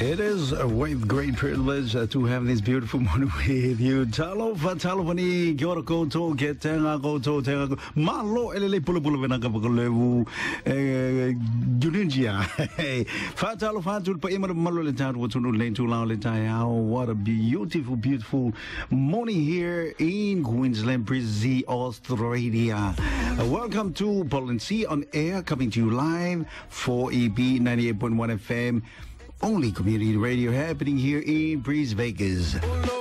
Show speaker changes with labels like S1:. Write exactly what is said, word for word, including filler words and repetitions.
S1: It is with great privilege uh, to have this beautiful morning with you. Talo fa talo fani kiora koto ke tenga koto tenga malo elele pulu pulu vena kapakolevu Juninjia. Fa talo fa tul pa imar malo le tar wotunu le tula le taya. What a beautiful beautiful morning here in Queensland, Brisbane, Australia. Uh, welcome to Poland C on air, coming to you live for E B ninety-eight point one F M. Only community radio happening here in Breeze Vegas.